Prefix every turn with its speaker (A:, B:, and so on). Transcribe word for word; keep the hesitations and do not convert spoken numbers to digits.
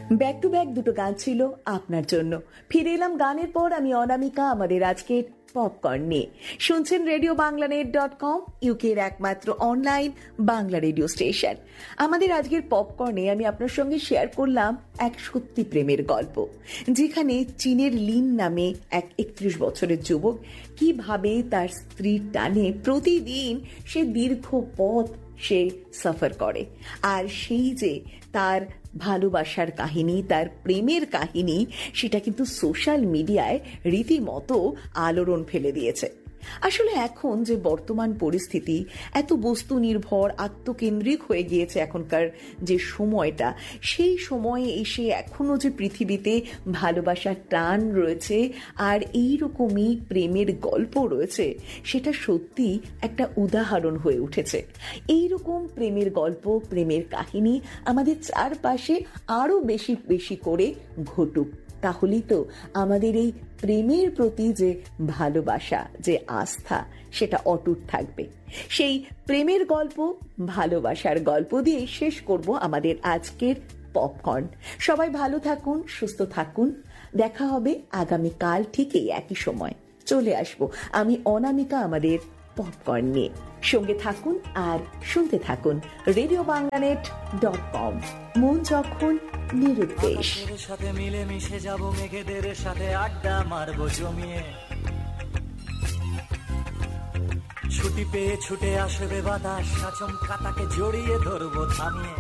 A: Back to back দুটো গান ছিল আপনার জন্য। ফিরে এলাম গানের পর, আমি অনামিকা আমাদের আজকের পপকর্ন নিয়ে। শুনছেন radio Bangla net dot com, ইউকের একমাত্র অনলাইন বাংলা রেডিও স্টেশন। আমাদের আজকের পপকর্নে আমি আপনার সঙ্গে শেয়ার করলাম এক সত্যি প্রেমের গল্প, যেখানে চীনের লিন নামে এক একত্রিশ বছরের যুবক কিভাবে তার স্ত্রীর টানে প্রতিদিন সে দীর্ঘ পথ সে সফর করে। আর সেই যে তার ভালোবাসার কাহিনী, তার প্রেমের কাহিনী, সেটা কিন্তু সোশ্যাল মিডিয়ায় রীতিমতো আলোড়ন ফেলে দিয়েছে। আসলে এখন যে বর্তমান পরিস্থিতি, এত বস্তু নির্ভর আত্মকেন্দ্রিক হয়ে গিয়েছে এখনকার যে সময়টা, সেই সময়ে এসে এখনো যে পৃথিবীতে ভালোবাসার টান রয়েছে আর এইরকমই প্রেমের গল্প রয়েছে, সেটা সত্যি একটা উদাহরণ হয়ে উঠেছে। এইরকম প্রেমের গল্প, প্রেমের কাহিনী আমাদের চারপাশে আরো বেশি বেশি করে ঘটুক, তাহলেই তো আমাদের এই প্রেমের প্রতি যে ভালোবাসা, যে আস্থা, সেটা অটুট থাকবে। সেই প্রেমের গল্প, ভালোবাসার গল্প দিয়ে শেষ করব আমাদের আজকের পপকর্ন। সবাই ভালো থাকুন, সুস্থ থাকুন। দেখা হবে আগামীকাল ঠিক এই একই সময়। চলে আসবো আমি অনামিকা আমাদের পপকর্ন নিয়ে। সঙ্গে থাকুন আর শুনতে থাকুন radio Bangla net dot com. মন যখন নিরুদ্দেশ।
B: সাথে মিলে মিশে যাবো, মেঘেদের সাথে আড্ডা মারবো জমিয়ে। ছুটি পেয়ে ছুটে আসবে বাতাস, আচমকা তাকে জড়িয়ে ধরবো থামিয়ে।